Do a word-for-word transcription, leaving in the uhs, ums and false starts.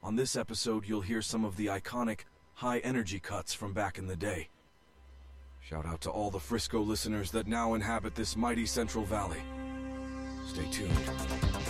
On this episode, you'll hear some of the iconic, high-energy cuts from back in the day. Shout out to all the Frisco listeners that now inhabit this mighty Central Valley. Stay tuned.